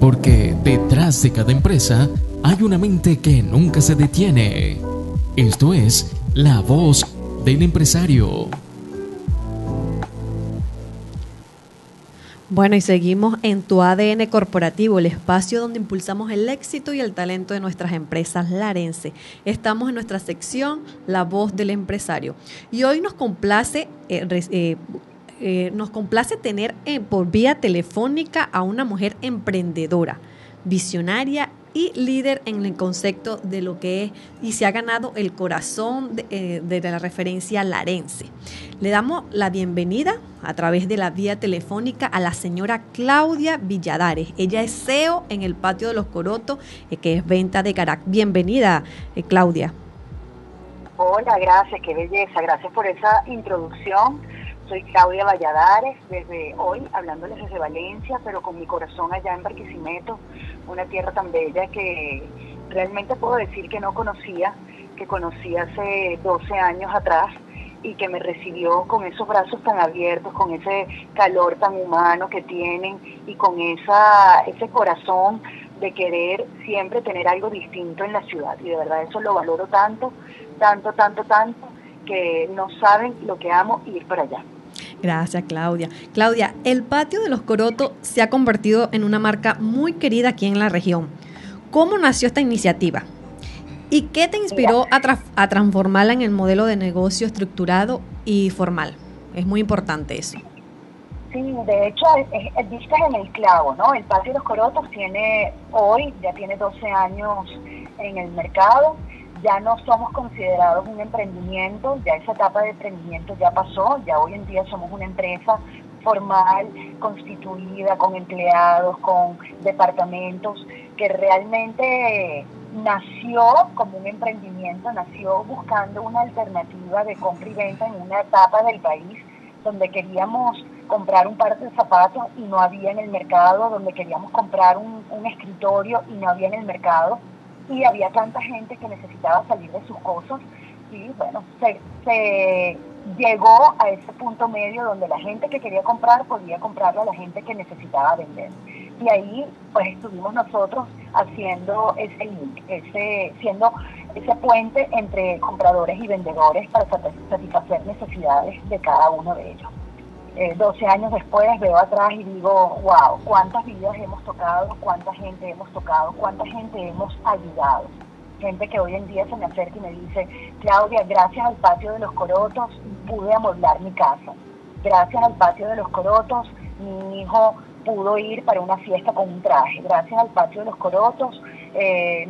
porque detrás de cada empresa hay una mente que nunca se detiene. Esto es La Voz del Empresario. Bueno, y seguimos en Tu ADN Corporativo, el espacio donde impulsamos el éxito y el talento de nuestras empresas Larense. Estamos en nuestra sección La Voz del Empresario. Y hoy nos complace tener por vía telefónica a una mujer emprendedora, visionaria y líder en el concepto de lo que es y se ha ganado el corazón de la referencia Larense. Le damos la bienvenida a través de la vía telefónica a la señora Claudia Villadares. Ella es CEO en el Patio de los Corotos, que es venta de Caracas. Bienvenida, Claudia. Hola, gracias, qué belleza, gracias por esa introducción. Soy Claudia Valladares, desde hoy hablándoles desde Valencia, pero con mi corazón allá en Barquisimeto, una tierra tan bella que realmente puedo decir que no conocía, que conocí hace 12 años atrás y que me recibió con esos brazos tan abiertos, con ese calor tan humano que tienen y con ese corazón de querer siempre tener algo distinto en la ciudad. Y de verdad eso lo valoro tanto, que no saben lo que amo ir para allá. Gracias, Claudia. Claudia, el Patio de los Corotos se ha convertido en una marca muy querida aquí en la región. ¿Cómo nació esta iniciativa? ¿Y qué te inspiró a transformarla en el modelo de negocio estructurado y formal? Es muy importante eso. Sí, de hecho, diste en el clavo, ¿no? El Patio de los Corotos ya tiene 12 años en el mercado. Ya no somos considerados un emprendimiento, ya esa etapa de emprendimiento ya pasó, ya hoy en día somos una empresa formal, constituida, con empleados, con departamentos, que realmente nació como un emprendimiento, nació buscando una alternativa de compra y venta en una etapa del país donde queríamos comprar un par de zapatos y no había en el mercado, donde queríamos comprar un escritorio y no había en el mercado. Y había tanta gente que necesitaba salir de sus cosas y bueno, se llegó a ese punto medio donde la gente que quería comprar podía comprarlo a la gente que necesitaba vender. Y ahí pues estuvimos nosotros haciendo ese link, siendo ese puente entre compradores y vendedores para satisfacer necesidades de cada uno de ellos. 12 años después veo atrás y digo, wow, cuántas vidas hemos tocado, cuánta gente hemos tocado, cuánta gente hemos ayudado. Gente que hoy en día se me acerca y me dice, Claudia, gracias al Patio de los Corotos pude amoblar mi casa. Gracias al Patio de los Corotos mi hijo pudo ir para una fiesta con un traje. Gracias al Patio de los Corotos